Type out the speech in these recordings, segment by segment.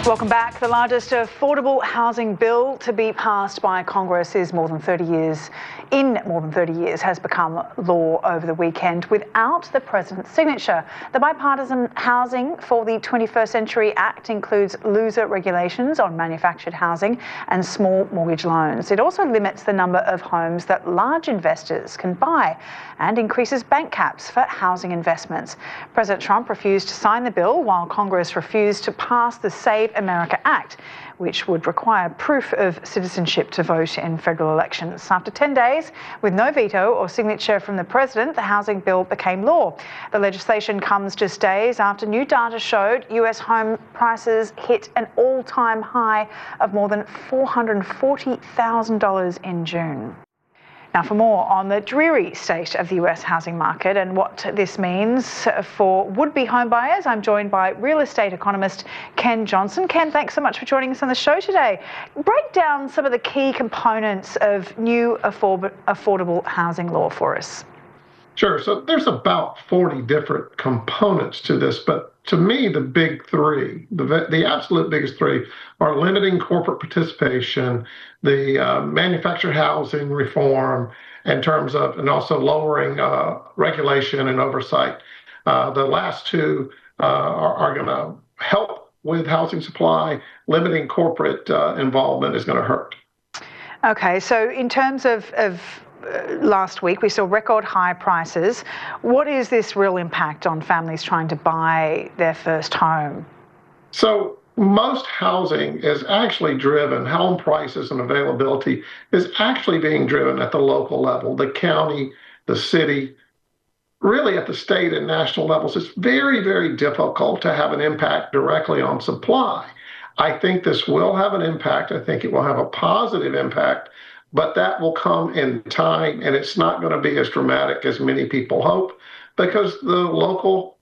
Welcome back. The largest affordable housing bill to be passed by Congress is more than 30 years has become law over the weekend without the president's signature. The Bipartisan Housing for the 21st Century Act includes looser regulations on manufactured housing and small mortgage loans. It also limits the number of homes that large investors can buy and increases bank caps for housing investments. President Trump refused to sign the bill while Congress refused to pass the Save America Act, which would require proof of citizenship to vote in federal elections. After 10 days, with no veto or signature from the president, the housing bill became law. The legislation comes just days after new data showed US home prices hit an all-time high of more than $440,000 in June. Now, for more on the dreary state of the US housing market and what this means for would-be home buyers, I'm joined by real estate economist Ken Johnson. Ken, thanks so much for joining us on the show today. Break down some of the key components of new affordable housing law for us. Sure. So there's about 40 different components to this, but to me, the big three, the absolute biggest three, are limiting corporate participation, the manufactured housing reform in terms of, and also lowering regulation and oversight. The last two are going to help with housing supply. Limiting corporate involvement is going to hurt. Okay, so in terms of last week, we saw record high prices. What is this real impact on families trying to buy their first home? So most housing is actually driven, home prices and availability is actually being driven at the local level, the county, the city, really at the state and national levels. It's very, very difficult to have an impact directly on supply. I think this will have an impact. I think it will have a positive impact, but that will come in time, and it's not going to be as dramatic as many people hope, because the local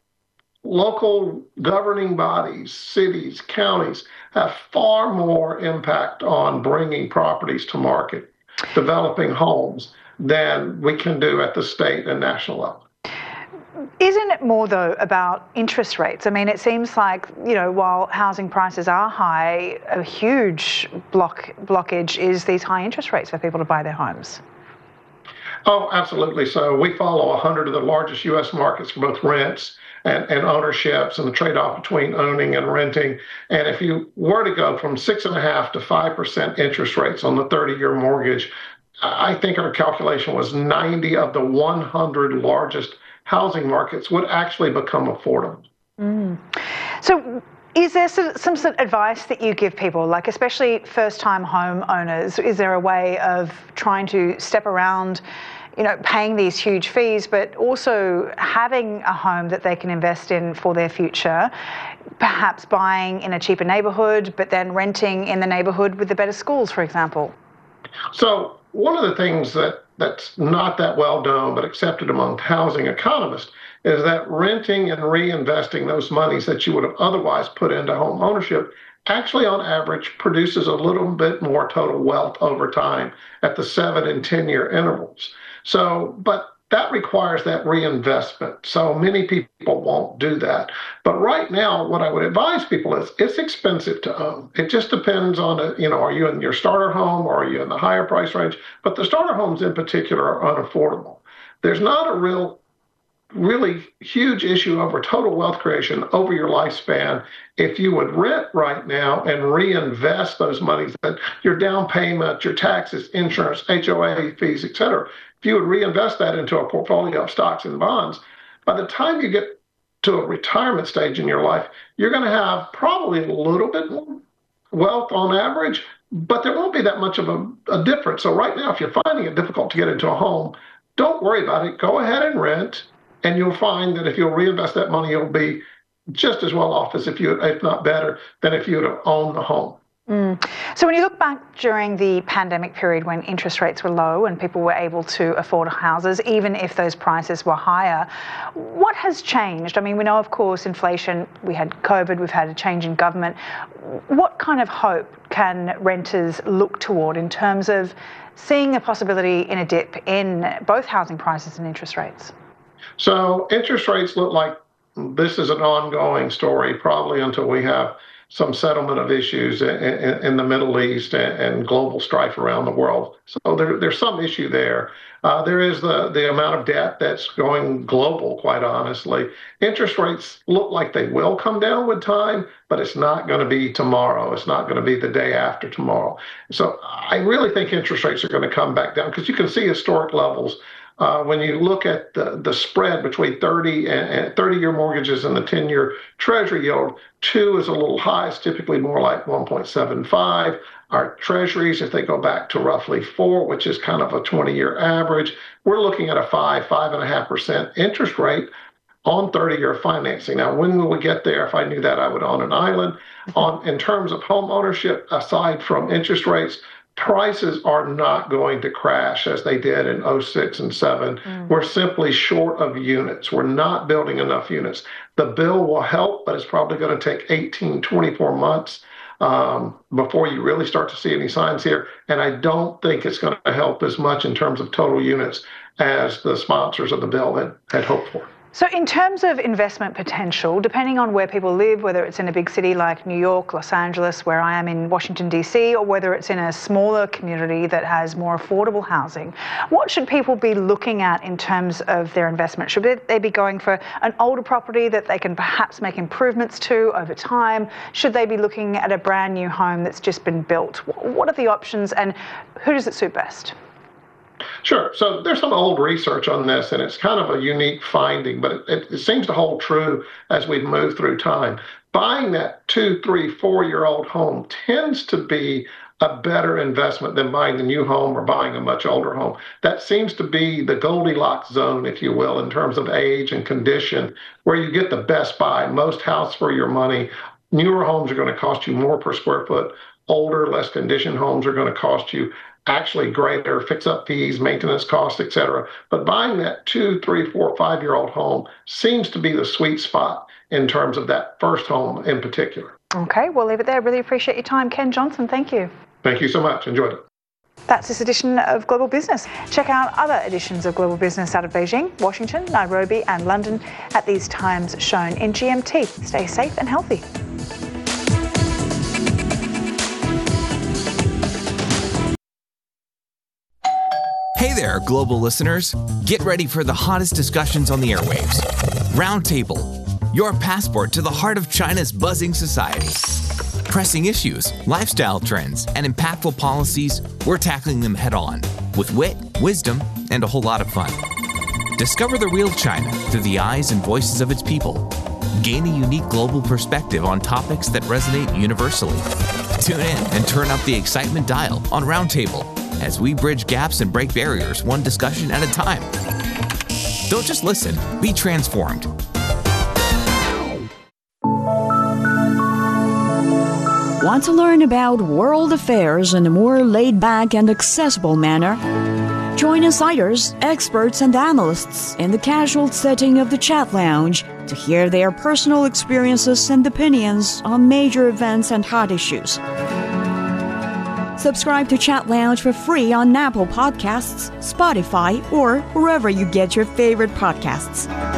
governing bodies, cities, counties, have far more impact on bringing properties to market, developing homes, than we can do at the state and national level. Isn't it more, though, about interest rates? I mean, it seems like, while housing prices are high, a huge blockage is these high interest rates for people to buy their homes. Oh, absolutely. So we follow 100 of the largest U.S. markets for both rents and ownerships and the trade-off between owning and renting. And if you were to go from 6.5% to 5% interest rates on the 30-year mortgage, I think our calculation was 90 of the 100 largest housing markets would actually become affordable. So is there some sort of advice that you give people, like especially first-time home owners? Is there a way of trying to step around, paying these huge fees, but also having a home that they can invest in for their future, perhaps buying in a cheaper neighborhood, but then renting in the neighborhood with the better schools, for example? So one of the things that's not that well known, but accepted among housing economists, is that renting and reinvesting those monies that you would have otherwise put into home ownership actually, on average, produces a little bit more total wealth over time at the 7 and 10-year intervals. So, but that requires that reinvestment. So many people won't do that. But right now, what I would advise people is it's expensive to own. It just depends on, are you in your starter home or are you in the higher price range? But the starter homes in particular are unaffordable. There's not a really huge issue over total wealth creation over your lifespan if you would rent right now and reinvest those monies, that your down payment, your taxes, insurance, HOA fees, et cetera. If you would reinvest that into a portfolio of stocks and bonds, by the time you get to a retirement stage in your life, you're going to have probably a little bit more wealth on average, but there won't be that much of a difference. So right now, if you're finding it difficult to get into a home, don't worry about it. Go ahead and rent, and you'll find that if you'll reinvest that money, you'll be just as well off as if not better, than if you would have owned the home. So when you look back during the pandemic period when interest rates were low and people were able to afford houses, even if those prices were higher, what has changed? I mean, we know, of course, inflation, we had COVID, we've had a change in government. What kind of hope can renters look toward in terms of seeing a possibility in a dip in both housing prices and interest rates? So interest rates look like this is an ongoing story, probably until we have some settlement of issues in the Middle East and global strife around the world. So there's some issue there. There is the amount of debt that's going global, quite honestly. Interest rates look like they will come down with time, but it's not going to be tomorrow. It's not going to be the day after tomorrow. So I really think interest rates are going to come back down because you can see historic levels. When you look at the spread between 30-year mortgages and the 10-year Treasury yield, 2 is a little high. It's typically more like 1.75. Our Treasuries, if they go back to roughly 4, which is kind of a 20-year average, we're looking at a 5.5% interest rate on 30-year financing. Now, when will we get there? If I knew that, I would own an island. In terms of home ownership, aside from interest rates, prices are not going to crash as they did in 06 and 07. We're simply short of units. We're not building enough units. The bill will help, but it's probably going to take 18, 24 months before you really start to see any signs here. And I don't think it's going to help as much in terms of total units as the sponsors of the bill had hoped for. So in terms of investment potential, depending on where people live, whether it's in a big city like New York, Los Angeles, where I am in Washington, D.C., or whether it's in a smaller community that has more affordable housing, what should people be looking at in terms of their investment? Should they be going for an older property that they can perhaps make improvements to over time? Should they be looking at a brand new home that's just been built? What are the options and who does it suit best? Sure. So there's some old research on this, and it's kind of a unique finding, but it seems to hold true as we've moved through time. Buying that 2, 3, 4-year-old home tends to be a better investment than buying a new home or buying a much older home. That seems to be the Goldilocks zone, if you will, in terms of age and condition, where you get the best buy, most house for your money. Newer homes are going to cost you more per square foot. Older, less conditioned homes are going to cost you actually greater fix-up fees, maintenance costs, et cetera. But buying that 2, 3, 4, 5-year-old home seems to be the sweet spot in terms of that first home in particular. Okay, we'll leave it there. Really appreciate your time, Ken Johnson. Thank you. Thank you so much. Enjoyed it. That's this edition of Global Business. Check out other editions of Global Business out of Beijing, Washington, Nairobi, and London at these times shown in GMT. Stay safe and healthy. Hey there, global listeners. Get ready for the hottest discussions on the airwaves. Roundtable, your passport to the heart of China's buzzing society. Pressing issues, lifestyle trends, and impactful policies, we're tackling them head on with wit, wisdom, and a whole lot of fun. Discover the real China through the eyes and voices of its people. Gain a unique global perspective on topics that resonate universally. Tune in and turn up the excitement dial on Roundtable as we bridge gaps and break barriers one discussion at a time. Don't just listen, be transformed. Want to learn about world affairs in a more laid-back and accessible manner? Join insiders, experts, and analysts in the casual setting of the Chat Lounge to hear their personal experiences and opinions on major events and hot issues. Subscribe to Chat Lounge for free on Apple Podcasts, Spotify, or wherever you get your favorite podcasts.